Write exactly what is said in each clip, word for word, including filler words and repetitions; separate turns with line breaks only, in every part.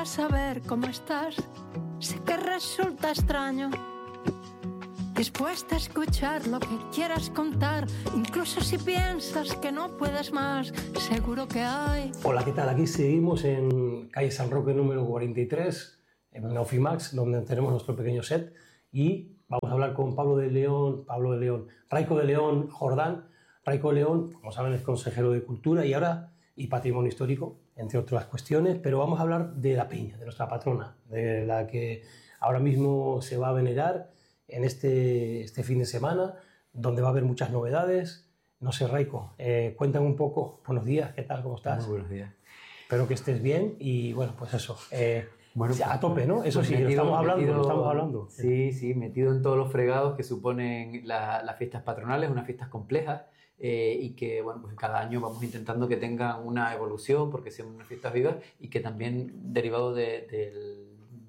Quisiera saber cómo estás. Sé que resulta extraño, dispuesta a escuchar lo que quieras contar, incluso si piensas que no puedes más, seguro que hay.
Hola, ¿qué tal? Aquí seguimos en calle San Roque número cuarenta y tres, en Ofimax, donde tenemos nuestro pequeño set, y vamos a hablar con Pablo de León, Pablo de León, Raico de León Jordán. Raico de León, como saben, es consejero de Cultura y ahora y Patrimonio Histórico, entre otras cuestiones, pero vamos a hablar de la peña, de nuestra patrona, de la que ahora mismo se va a venerar en este, este fin de semana, donde va a haber muchas novedades. No sé, Raico, eh, cuéntame un poco. Buenos días, ¿qué tal? ¿Cómo estás?
Muy buenos días.
Espero que estés bien y, bueno, pues eso, eh,
bueno,
a tope, ¿no? Eso
pues
sí,
metido,
lo estamos hablando,
metido,
lo estamos hablando.
Sí, sí, metido en todos los fregados que suponen la, las fiestas patronales, unas fiestas complejas, eh, y que, bueno, pues cada año vamos intentando que tengan una evolución porque sean unas fiestas vivas y que también, derivado de, del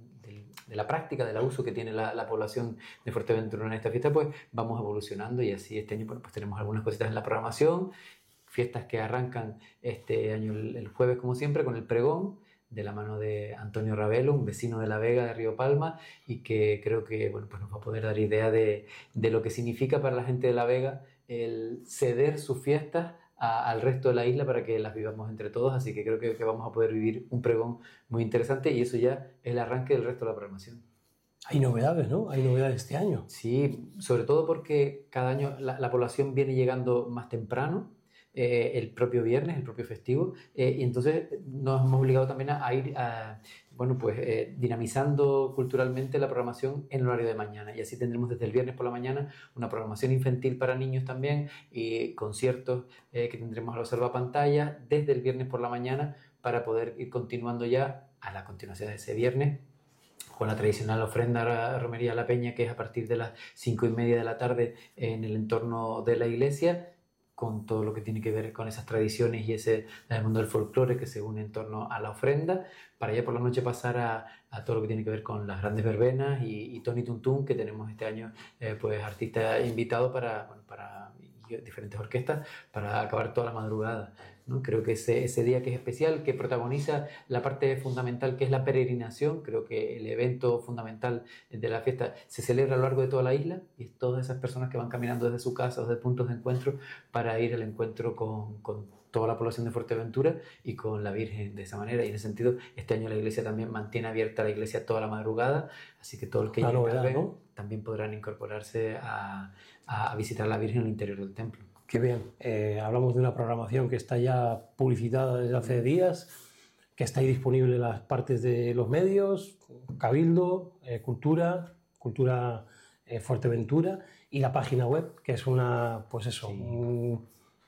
de la práctica, del uso que tiene la, la población de Fuerteventura en esta fiesta, pues vamos evolucionando y así este año, bueno, pues tenemos algunas cositas en la programación, fiestas que arrancan este año el, el jueves como siempre con el pregón de la mano de Antonio Ravelo, un vecino de La Vega de Río Palma y que creo que, bueno, pues nos va a poder dar idea de, de lo que significa para la gente de La Vega el ceder sus fiestas A, al resto de la isla para que las vivamos entre todos, así que creo que, que vamos a poder vivir un pregón muy interesante y eso ya es el arranque del resto de la programación.
Hay novedades, ¿no? Hay novedades este año.
Sí, sobre todo porque cada año la, la población viene llegando más temprano, eh, el propio viernes, el propio festivo, eh, y entonces nos hemos obligado también a, a ir a, bueno, pues, eh, dinamizando culturalmente la programación en el horario de mañana y así tendremos desde el viernes por la mañana una programación infantil para niños también y conciertos eh, que tendremos a la observapantalla desde el viernes por la mañana para poder ir continuando ya a la continuación de ese viernes con la tradicional ofrenda a Romería La Peña, que es a partir de las cinco y media de la tarde en el entorno de la iglesia, con todo lo que tiene que ver con esas tradiciones y ese el mundo del folclore que se une en torno a la ofrenda, para ya por la noche pasar a, a todo lo que tiene que ver con las grandes verbenas y, y Tony Tuntún, que tenemos este año eh, pues artista invitado para, bueno, para y diferentes orquestas para acabar toda la madrugada, ¿no? Creo que ese, ese día que es especial, que protagoniza la parte fundamental que es la peregrinación, creo que el evento fundamental de la fiesta se celebra a lo largo de toda la isla y todas esas personas que van caminando desde su casa o desde puntos de encuentro para ir al encuentro con, con toda la población de Fuerteventura y con la Virgen de esa manera. Y en ese sentido, este año la iglesia también mantiene abierta la iglesia toda la madrugada, así que todo el que
la
llegue
novedad,
tarde,
¿no?
también podrán incorporarse a, a visitar a la Virgen en el interior del templo.
Qué bien. Eh, hablamos de una programación que está ya publicitada desde hace días, que está ahí disponible en las partes de los medios, Cabildo, eh, Cultura, Cultura eh, Fuerteventura y la página web, que es una, pues eso, sí. un,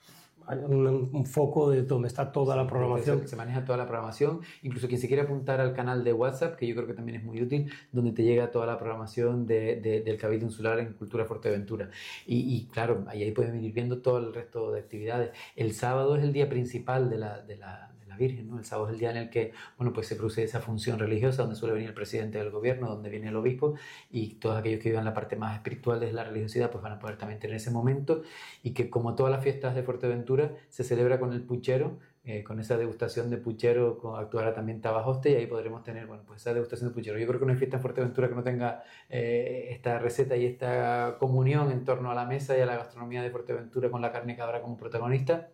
un, un foco de donde está toda sí, la programación.
Se, se maneja toda la programación, incluso quien se quiere apuntar al canal de WhatsApp, que yo creo que también es muy útil, donde te llega toda la programación de, de, del Cabildo Insular en Cultura Fuerteventura. Y, y claro, ahí, ahí pueden venir viendo todo el resto de actividades. El sábado es el día principal de la, de la, de la Virgen, ¿no? El sábado es el día en el que, bueno, pues se produce esa función religiosa, donde suele venir el presidente del gobierno, donde viene el obispo, y todos aquellos que vivan la parte más espiritual de la religiosidad, pues van a poder también tener ese momento, y que como todas las fiestas de Fuerteventura, se celebra con el puchero, eh, con esa degustación de puchero, con, actuará también Tabajoste y ahí podremos tener, bueno, pues esa degustación de puchero. Yo creo que no hay fiesta en Fuerteventura que no tenga eh, esta receta y esta comunión en torno a la mesa y a la gastronomía de Fuerteventura con la carne cabra como protagonista,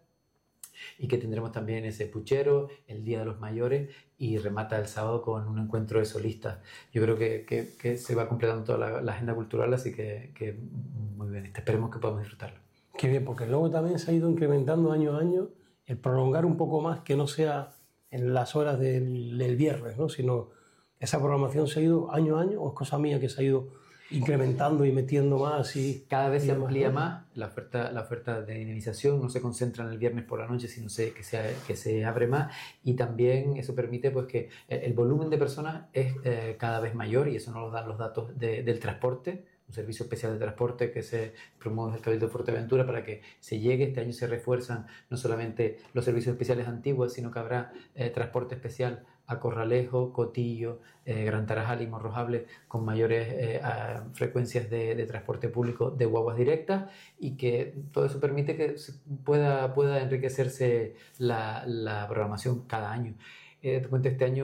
y que tendremos también ese puchero, el Día de los Mayores, y remata el sábado con un encuentro de solistas. Yo creo que, que, que se va completando toda la, la agenda cultural, así que, que muy bien, esperemos que podamos disfrutarlo.
Qué bien, porque luego también se ha ido incrementando año a año el prolongar un poco más, que no sea en las horas del, del viernes, ¿no? Sino esa programación se ha ido año a año, o es cosa mía que se ha ido incrementando y metiendo más y
cada vez se amplía
más, ¿no?
más la oferta, la oferta de dinamización, no se concentra en el viernes por la noche, sino se, que, se, que se abre más, y también eso permite pues que el volumen de personas es eh, cada vez mayor, y eso nos lo dan los datos de, del transporte, un servicio especial de transporte que se promueve desde el Cabildo de Fuerteventura para que se llegue. Este año se refuerzan no solamente los servicios especiales antiguos, sino que habrá eh, transporte especial a Corralejo, Cotillo, eh, Gran Tarajal y Morrojable, con mayores eh, a, frecuencias de, de transporte público de guaguas directas, y que todo eso permite que se pueda, pueda enriquecerse la, la programación cada año. Eh, te cuento, este año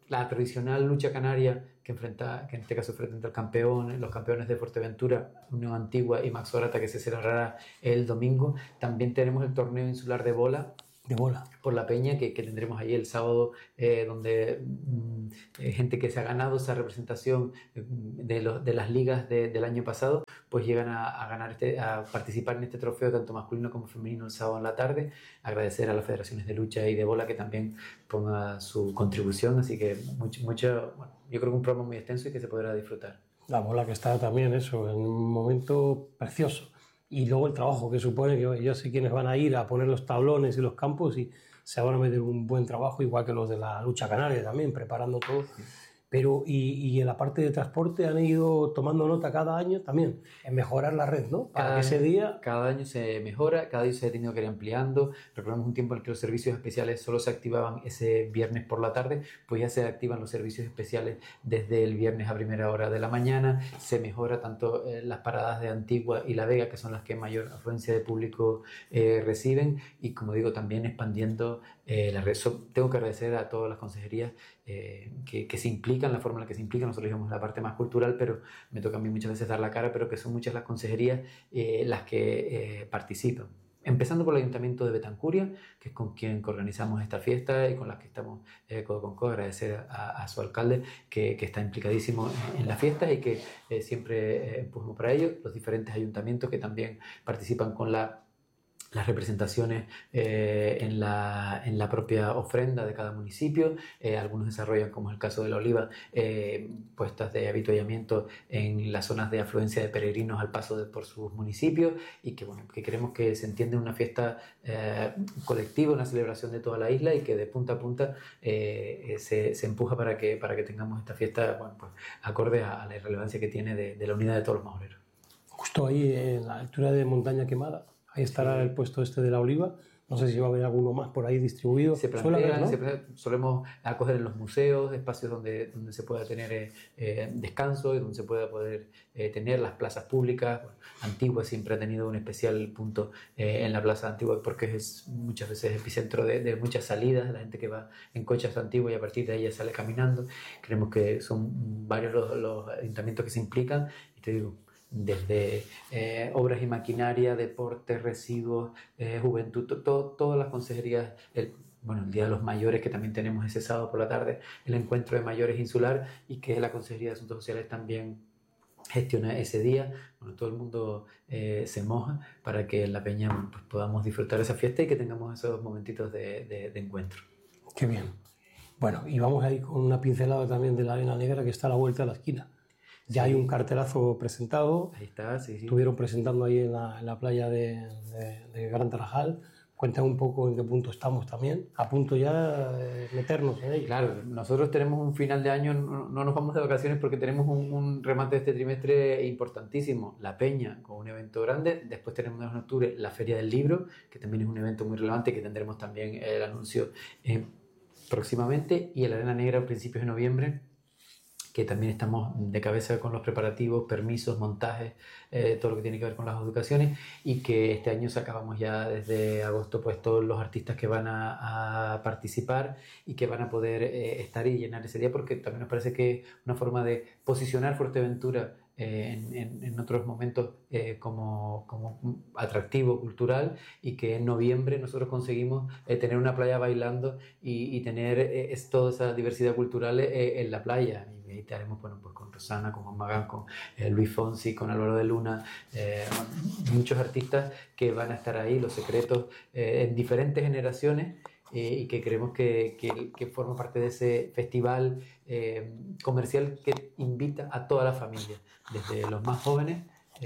la tradicional lucha canaria que enfrenta, que en este caso frente al campeón, los campeones de Fuerteventura, Unión Antigua y Max Orata, que se celebrará el domingo. También tenemos el torneo insular de bola,
de bola
por la Peña, que, que tendremos ahí el sábado, eh, donde mm, eh, gente que se ha ganado esa representación de, los, de las ligas de, del año pasado, pues llegan a, a, ganar este, a participar en este trofeo tanto masculino como femenino el sábado en la tarde. Agradecer a las federaciones de lucha y de bola que también pongan su contribución, así que mucho, mucho, bueno, yo creo que un programa muy extenso y que se podrá disfrutar.
La bola que está también eso, en un momento precioso. Y luego el trabajo que supone, que yo sé quiénes van a ir a poner los tablones y los campos y se van a meter un buen trabajo, igual que los de la lucha canaria también, preparando todo. Sí. Pero, y, y en la parte de transporte han ido tomando nota cada año también en mejorar la red, ¿no? Para
cada
que ese día...
Cada año se mejora, cada año se ha tenido que ir ampliando. Recordamos un tiempo en el que los servicios especiales solo se activaban ese viernes por la tarde, pues ya se activan los servicios especiales desde el viernes a primera hora de la mañana. Se mejora tanto eh, las paradas de Antigua y La Vega, que son las que mayor afluencia de público eh, reciben, y como digo, también expandiendo eh, la red. So, tengo que agradecer a todas las consejerías eh, que, que se implican, la forma en la que se implican. Nosotros digamos la parte más cultural, pero me toca a mí muchas veces dar la cara, pero que son muchas las consejerías eh, las que eh, participan. Empezando por el Ayuntamiento de Betancuria, que es con quien organizamos esta fiesta y con las que estamos eh, codo con codo. Agradecer a, a su alcalde que, que está implicadísimo en, en la fiesta y que eh, siempre eh, empujamos para ello. Los diferentes ayuntamientos que también participan con la las representaciones eh, en, la, en la propia ofrenda de cada municipio. Eh, algunos desarrollan, como es el caso de La Oliva, eh, puestas de avituallamiento en las zonas de afluencia de peregrinos al paso de, por sus municipios, y que, bueno, que queremos que se entienda una fiesta eh, colectiva, una celebración de toda la isla, y que de punta a punta eh, se, se empuja para que, para que tengamos esta fiesta, bueno, pues, acorde a, a la relevancia que tiene de, de la unidad de todos los majoreros.
Justo ahí en la altura de Montaña Quemada, ahí estará sí. el puesto este de La Oliva. No sé si va a haber alguno más por ahí distribuido.
Se plantean, ¿no? se, solemos acoger en los museos, espacios donde, donde se pueda tener eh, descanso y donde se pueda poder eh, tener las plazas públicas. Bueno, Antigua siempre ha tenido un especial punto eh, en la plaza Antigua, porque es muchas veces epicentro de, de muchas salidas, la gente que va en coches a Antigua y a partir de ahí ya sale caminando. Creemos que son varios los, los ayuntamientos que se implican, y te digo, desde eh, obras y maquinaria, deporte, residuos, eh, juventud, to, to, todas las consejerías, el, bueno, el Día de los Mayores, que también tenemos ese sábado por la tarde, el encuentro de mayores insular, y que la Consejería de Asuntos Sociales también gestiona ese día. Bueno, todo el mundo eh, se moja para que en La Peña, bueno, pues podamos disfrutar esa fiesta y que tengamos esos momentitos de, de, de encuentro.
Qué bien. Bueno, y vamos a ir con una pincelada también de la Arena Negra, que está a la vuelta de la esquina. Ya hay un cartelazo presentado.
Ahí está, sí, sí.
Estuvieron presentando ahí en la, en la playa de, de, de Gran Tarajal. Cuéntame un poco en qué punto estamos también, a punto ya de meternos en ello.
Claro, nosotros tenemos un final de año, no, no nos vamos de vacaciones porque tenemos un, un remate de este trimestre importantísimo. La Peña, con un evento grande. Después tenemos en octubre la Feria del Libro, que también es un evento muy relevante, que tendremos también el anuncio eh, próximamente. Y el Arena Negra a principios de noviembre, que también estamos de cabeza con los preparativos, permisos, montajes, eh, todo lo que tiene que ver con las adjudicaciones, y que este año sacábamos ya desde agosto pues todos los artistas que van a, a participar y que van a poder eh, estar y llenar ese día, porque también nos parece que es una forma de posicionar Fuerteventura eh, en, en, en otros momentos eh, como, como atractivo cultural, y que en noviembre nosotros conseguimos eh, tener una playa bailando y, y tener eh, es, toda esa diversidad cultural eh, en la playa. Y ahí estaremos, bueno, pues con Rosana, con Juan Magán, con eh, Luis Fonsi, con Álvaro de Luna, eh, muchos artistas que van a estar ahí, Los Secretos, eh, en diferentes generaciones, eh, y que creemos que, que, que forma parte de ese festival eh, comercial que invita a toda la familia, desde los más jóvenes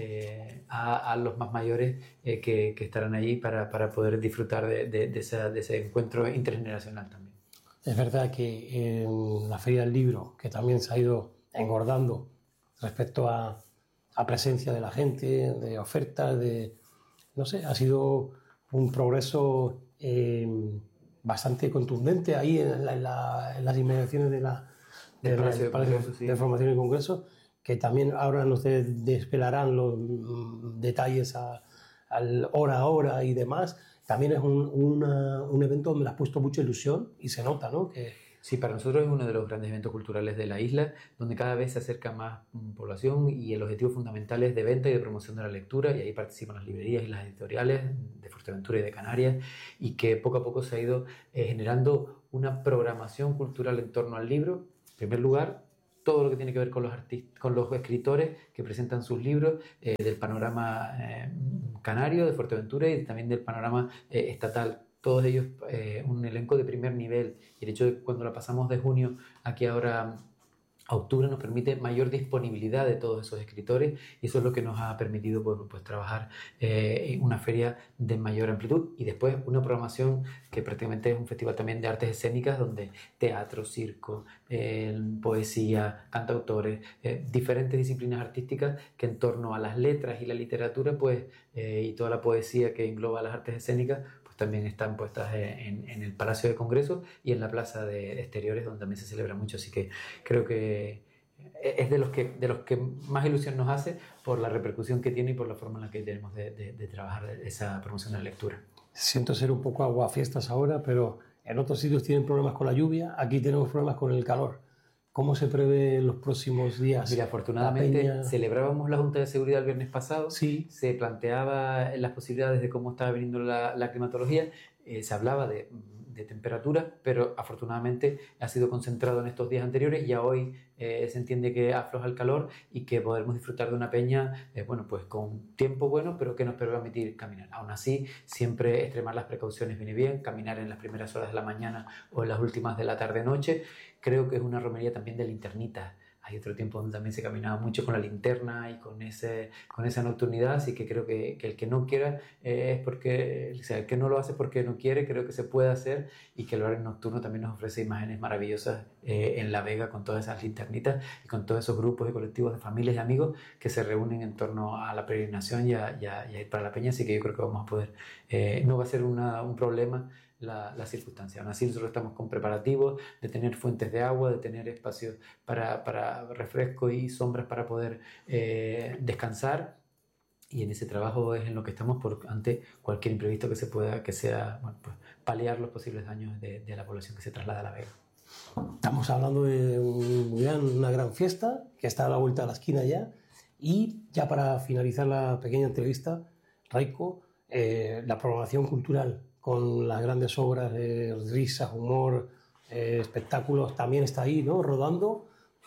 eh, a, a los más mayores, eh, que, que estarán allí para, para poder disfrutar de, de, de, esa, de ese encuentro intergeneracional también.
Es verdad que en la Feria del Libro, que también se ha ido engordando respecto a, a presencia de la gente, de ofertas, de, no sé, ha sido un progreso eh, bastante contundente ahí en, la, en, la, en las inmediaciones de la, de, de, Palacio, de, Palacio, Congreso, sí. de Formación y Congreso, que también ahora nos de, desvelarán los mm, detalles a, al hora a hora y demás. También es un, una, un evento donde le has puesto mucha ilusión y se nota, ¿no? Que,
Sí, para nosotros es uno de los grandes eventos culturales de la isla, donde cada vez se acerca más mm, población y el objetivo fundamental es de venta y de promoción de la lectura, y ahí participan las librerías y las editoriales de Fuerteventura y de Canarias, y que poco a poco se ha ido eh, generando una programación cultural en torno al libro. En primer lugar, todo lo que tiene que ver con los, artistas, con los escritores que presentan sus libros, eh, del panorama eh, canario, de Fuerteventura, y también del panorama eh, estatal. Todos ellos eh, un elenco de primer nivel. Y el hecho de que cuando la pasamos de junio aquí ahora a octubre nos permite mayor disponibilidad de todos esos escritores, y eso es lo que nos ha permitido pues, pues, trabajar eh, en una feria de mayor amplitud, y después una programación que prácticamente es un festival también de artes escénicas, donde teatro, circo, eh, poesía, cantautores, eh, diferentes disciplinas artísticas que en torno a las letras y la literatura pues, eh, y toda la poesía que engloba las artes escénicas también están puestas en, en el Palacio de Congresos y en la Plaza de Exteriores, donde también se celebra mucho. Así que creo que es de los que, de los que más ilusión nos hace por la repercusión que tiene y por la forma en la que tenemos de, de, de trabajar esa promoción de la lectura.
Siento ser un poco aguafiestas ahora, pero en otros sitios tienen problemas con la lluvia, aquí tenemos problemas con el calor. ¿Cómo se prevé en los próximos días?
Mira, afortunadamente
Peña...
celebrábamos la Junta de Seguridad el viernes pasado,
sí.
Se planteaba las posibilidades de cómo estaba viniendo la, la climatología, eh, se hablaba de, de temperaturas, pero afortunadamente ha sido concentrado en estos días anteriores, y ya hoy eh, se entiende que afloja el calor y que podremos disfrutar de una peña eh, bueno, pues con tiempo bueno, pero que nos permitir caminar. Aún así, siempre extremar las precauciones viene bien, caminar en las primeras horas de la mañana o en las últimas de la tarde-noche. Creo que es una romería también de linternitas. Hay otro tiempo donde también se caminaba mucho con la linterna y con, ese, con esa nocturnidad, así que creo que, que el que no quiera eh, es porque, o sea, el que no lo hace porque no quiere, creo que se puede hacer, y que el horario nocturno también nos ofrece imágenes maravillosas eh, en La Vega, con todas esas linternitas y con todos esos grupos y colectivos de familias y amigos que se reúnen en torno a la peregrinación y a, y a, y a ir para la peña, así que yo creo que vamos a poder, eh, no va a ser una, un problema la, la circunstancia. Aún así, nosotros estamos con preparativos de tener fuentes de agua, de tener espacios para, para refresco y sombras para poder eh, descansar, y en ese trabajo es en lo que estamos por, ante cualquier imprevisto que se pueda, que sea, bueno, pues, paliar los posibles daños de, de la población que se traslada a La Vega.
Estamos hablando de un gran, una gran fiesta que está a la vuelta de la esquina ya, y ya para finalizar la pequeña entrevista, Raiko, eh, la programación cultural con las grandes obras de risas, humor, eh, espectáculos, también está ahí, ¿no?, rodando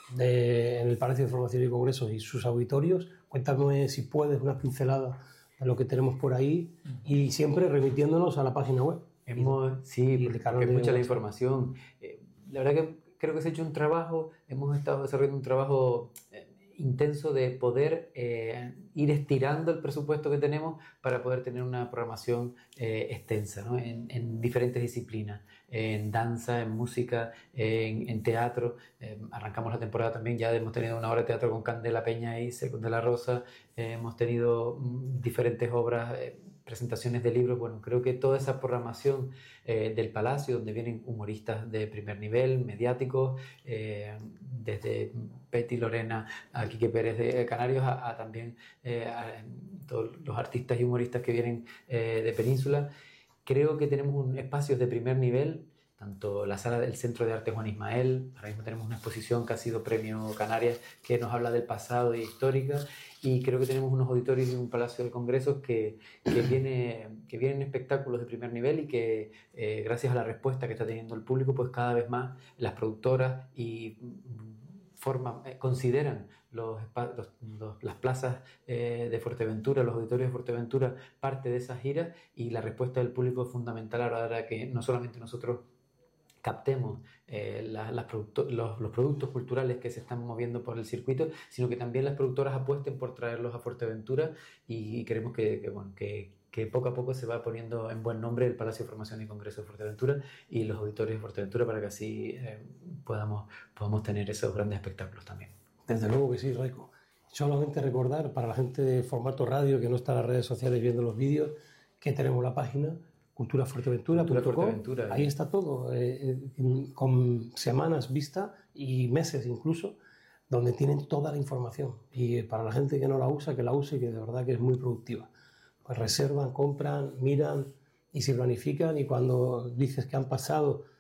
de, en el Palacio de Formación y Congresos y sus auditorios. Cuéntame, si puedes, una pincelada de lo que tenemos por ahí, y siempre remitiéndonos a la página web.
Hemos, sí,
y
porque es mucha la información. Eh, la verdad que creo que se ha hecho un trabajo, hemos estado desarrollando un trabajo eh, intenso de poder eh, ir estirando el presupuesto que tenemos para poder tener una programación eh, extensa, ¿no?, en, en diferentes disciplinas, en danza, en música, en, en teatro. Eh, arrancamos la temporada también, ya hemos tenido una obra de teatro con Candela Peña y Secund de la Rosa, eh, hemos tenido mm, diferentes obras, eh, presentaciones de libros. Bueno, creo que toda esa programación eh, del Palacio, donde vienen humoristas de primer nivel, mediáticos, eh, desde Betty Lorena a Quique Pérez de Canarios, a, a también eh, a todos los artistas y humoristas que vienen eh, de Península. Creo que tenemos un, espacios de primer nivel, tanto la sala del Centro de Arte Juan Ismael, ahora mismo tenemos una exposición que ha sido Premio Canarias, que nos habla del pasado y histórica, y creo que tenemos unos auditorios y un Palacio de Congresos que, que, viene, que vienen espectáculos de primer nivel, y que eh, gracias a la respuesta que está teniendo el público, pues cada vez más las productoras y forman, eh, consideran los, los, los, las plazas eh, de Fuerteventura, los auditorios de Fuerteventura, parte de esas giras, y la respuesta del público es fundamental a la hora que no solamente nosotros captemos eh, la, las producto, los, los productos culturales que se están moviendo por el circuito, sino que también las productoras apuesten por traerlos a Fuerteventura, y, y queremos que, que, bueno, que, que poco a poco se va poniendo en buen nombre el Palacio de Formación y Congreso de Fuerteventura y los auditorios de Fuerteventura, para que así eh, podamos, podamos tener esos grandes espectáculos también.
Desde luego que sí, Raiko. Solamente recordar para la gente de formato radio que no está en las redes sociales viendo los vídeos, que tenemos la página cultura fuerteventura punto com. Ahí está todo, eh, con semanas vista y meses incluso, donde tienen toda la información. Y para la gente que no la usa, que la use, que de verdad que es muy productiva. Pues reservan, compran, miran y se planifican, y cuando dices que han pasado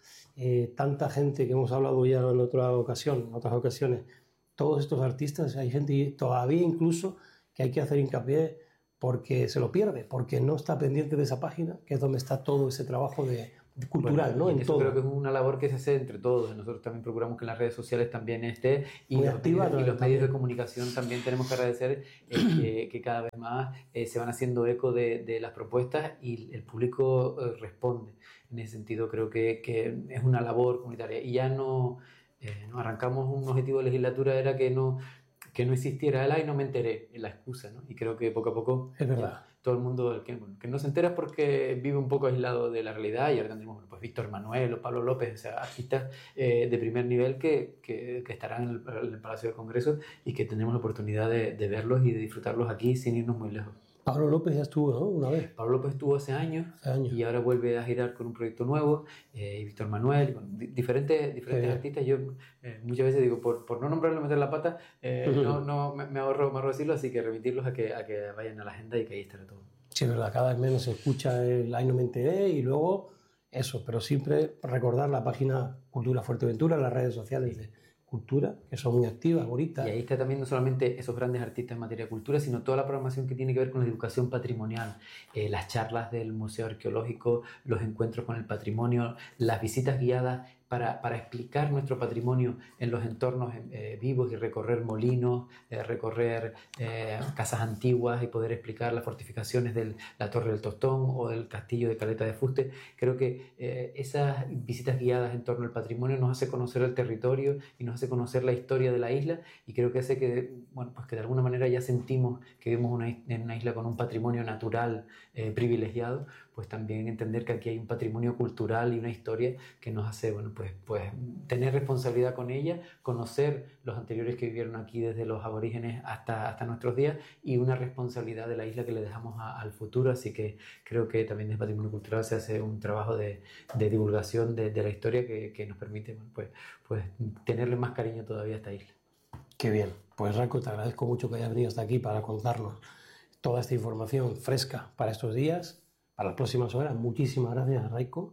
eh, tanta gente que hemos hablado ya en otra ocasión, en otras ocasiones, todos estos artistas, hay gente todavía incluso que hay que hacer hincapié porque se lo pierde, porque no está pendiente de esa página, que es donde está todo ese trabajo de, de cultural,
bueno,
¿no? En
eso
todo.
Creo que es una labor que se hace entre todos. Nosotros también procuramos que en las redes sociales también esté, y
Muy
los,
activa,
medios, y los
también.
medios de comunicación también tenemos que agradecer eh, que, que cada vez más eh, se van haciendo eco de, de las propuestas y el público eh, responde. En ese sentido creo que, que es una labor comunitaria. Y ya no, eh, no arrancamos un objetivo de legislatura, era que no, que no existiera el ay, no me enteré, la excusa, ¿no? Y creo que poco a poco...
Es verdad.
Ya, todo el mundo, el que, bueno, que no se entera es porque vive un poco aislado de la realidad, y ahora tendremos bueno, pues Víctor Manuel o Pablo López, o sea, artistas eh, de primer nivel que, que, que estarán en el, en el Palacio de Congreso y que tendremos la oportunidad de, de verlos y de disfrutarlos aquí sin irnos muy lejos.
Pablo López ya estuvo, ¿no? Una vez.
Pablo López estuvo hace años,
Hace años.
y ahora vuelve a girar con un proyecto nuevo, eh, y Víctor Manuel, bueno, di diferentes, diferentes artistas. Yo eh, muchas veces digo, por, por no nombrarlo, meter la pata, eh, uh-huh. no, no, me, me, ahorro, me ahorro decirlo, así que remitirlos a que, a que vayan a la agenda y que ahí estará todo.
Sí, es verdad, cada vez menos se escucha el ay, no me enteré, y luego eso, pero siempre recordar la página Cultura Fuerteventura, las redes sociales de Cultura, que son muy activas, bonitas.
Y ahí está también no solamente esos grandes artistas en materia de cultura, sino toda la programación que tiene que ver con la educación patrimonial, eh, las charlas del Museo Arqueológico, los encuentros con el patrimonio, las visitas guiadas para, para explicar nuestro patrimonio en los entornos eh, vivos, y recorrer molinos, eh, recorrer eh, casas antiguas y poder explicar las fortificaciones de la Torre del Tostón o del Castillo de Caleta de Fuste. Creo que eh, esas visitas guiadas en torno al patrimonio nos hace conocer el territorio y nos hace conocer la historia de la isla, y creo que hace que, bueno, pues que de alguna manera ya sentimos que vivimos una, en una isla con un patrimonio natural eh, privilegiado, pues también entender que aquí hay un patrimonio cultural y una historia que nos hace, bueno, pues, pues tener responsabilidad con ella, conocer los anteriores que vivieron aquí desde los aborígenes hasta, hasta nuestros días, y una responsabilidad de la isla que le dejamos a, al futuro. Así que creo que también desde Patrimonio Cultural se hace un trabajo de, de divulgación de, de la historia que, que nos permite, bueno, pues, pues tenerle más cariño todavía a esta isla.
Qué bien. Pues Raico, te agradezco mucho que hayas venido hasta aquí para contarnos toda esta información fresca para estos días, para las próximas horas. Muchísimas gracias, Raico.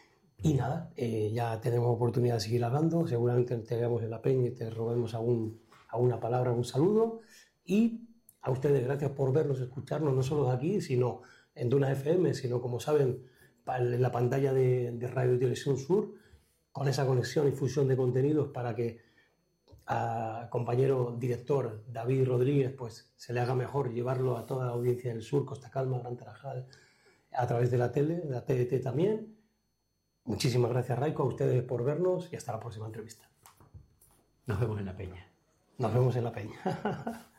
Y nada, eh, ya tenemos oportunidad de seguir hablando. Seguramente te veamos en la peña y te robemos algún, alguna palabra, algún saludo. Y a ustedes, gracias por vernos, escucharnos, no solo de aquí, sino en Duna F M, sino, como saben, en la pantalla de, de Radio y Televisión Sur, con esa conexión y fusión de contenidos para que al compañero director David Rodríguez pues se le haga mejor llevarlo a toda la audiencia del sur, Costa Calma, Gran Tarajal, a través de la tele, de la T D T también. Muchísimas gracias, Raico, a ustedes por vernos, y hasta la próxima entrevista.
Nos vemos en la peña.
Nos vemos en la peña.